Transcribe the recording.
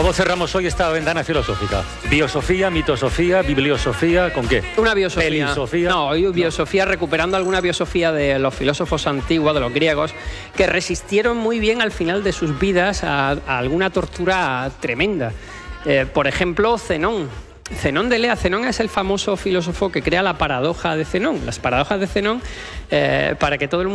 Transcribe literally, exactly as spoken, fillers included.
¿Cómo cerramos hoy esta ventana filosófica? ¿Biosofía, mitosofía, bibliosofía? ¿Con qué? Una biosofía. ¿Pelisofía? No, hoy biosofía, no. recuperando alguna biosofía de los filósofos antiguos, de los griegos, que resistieron muy bien al final de sus vidas a, a alguna tortura tremenda. Eh, por ejemplo, Zenón. Zenón de Elea. Zenón es el famoso filósofo que crea la paradoja de Zenón. Las paradojas de Zenón, eh, para que todo el mundo